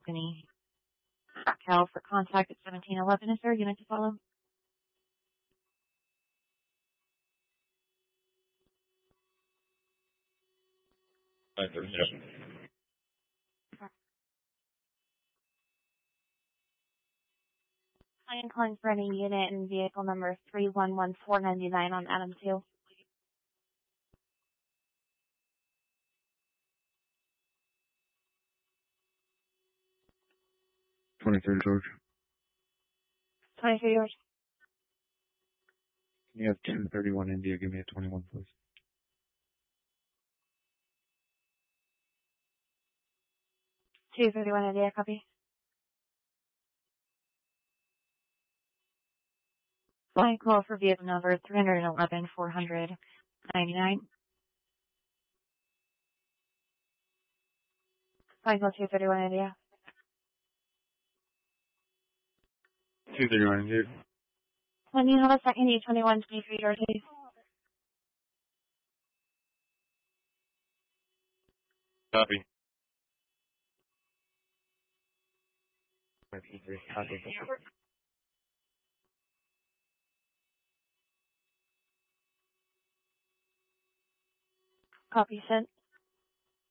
Any Cal for contact at 1711. Is there a unit to follow? Yes. I am calling for any unit in vehicle number 311499 on Adam 2. 23 George. 23 George. Can you have 231 India? Give me a 21, please. 231 India, copy. Flying call for vehicle number 311-499. Flying call 231 India. 231 India. When you have a second, E21 23 George, please. Copy. 23. Copy. Copy sent.